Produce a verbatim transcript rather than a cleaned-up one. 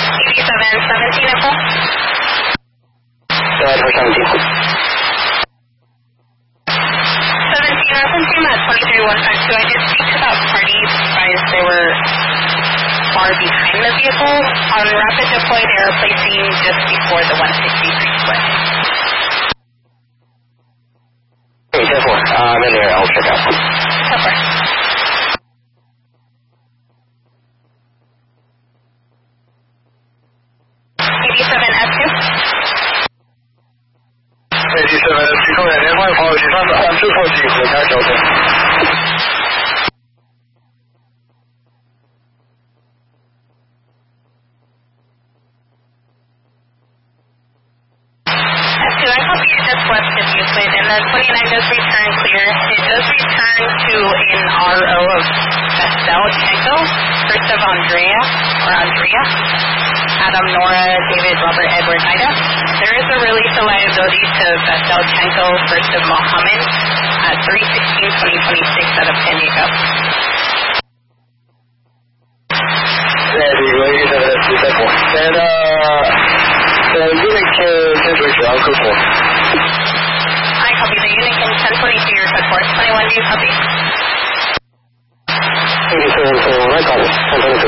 eighty-seven seventeen info. Go ahead for seventeen. seventeen, Reference team at twenty-three one five two. I did speak to that party, guys. They were far behind the vehicle. On rapid deploy, they were placing just before the one sixty-three split. Hey, ten four. Uh, I'm in there. I'll check out. ten four. eighty-seven S two. eighty-seven S two， 空点连环跑，请上的按制破机，回开交通。 S two, I copy you just left the Euclid, and the twenty-nine does return clear. It does return to an R O of Vestel Chenko, first of Andrea, or Andrea, Adam, Nora, David, Robert, Edward, Ida. There is a release of liability to Vestel Chenko, first of Mohammed, at three sixteen twenty twenty-six out of San Diego. Yeah, the eighty-seven S two, ten four. And, uh, the unit can temperature, I'll cook for. I copy the unit in ten twenty-two, your code four twenty-one, do you copy? eighty-seven, so I copy. ten twenty-two.